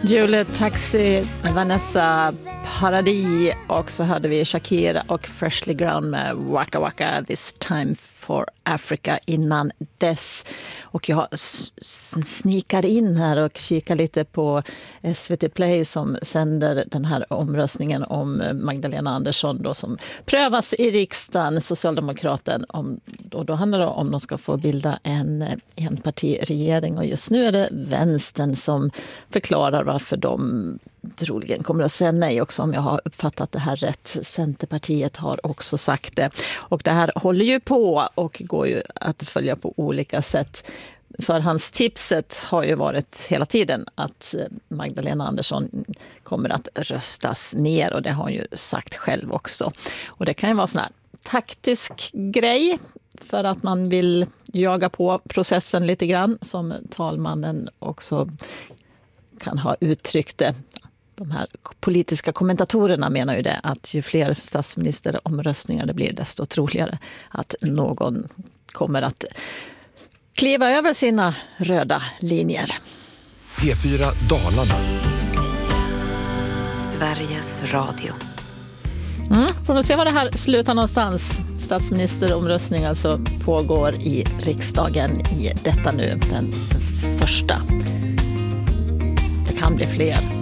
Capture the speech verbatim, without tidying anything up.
Juliet Taxi, Vanessa Paradis och så hade vi Shakira och Freshly Ground med Waka Waka This Time for Africa innan dess. Och jag snikar in här och kikar lite på S V T Play som sänder den här omröstningen om Magdalena Andersson då, som prövas i riksdagen, Socialdemokraten, om, och då handlar det om de ska få bilda en enpartiregering, och just nu är det vänstern som förklarar varför de troligen kommer att säga nej också, om jag har uppfattat det här rätt. Centerpartiet har också sagt det. Och det här håller ju på och går ju att följa på olika sätt. För hans tipset har ju varit hela tiden att Magdalena Andersson kommer att röstas ner, och det har hon ju sagt själv också. Och det kan ju vara sån här taktisk grej för att man vill jaga på processen lite grann, som talmannen också kan ha uttryckt det. De här politiska kommentatorerna menar ju det, att ju fler statsministeromröstningar det blir, desto troligare att någon kommer att kliva över sina röda linjer. P fyra Dalarna. Sveriges Radio. Mm, får vi se var det här slutar någonstans. Statsministeromröstning alltså pågår i riksdagen i detta nu, den första. Det kan bli fler.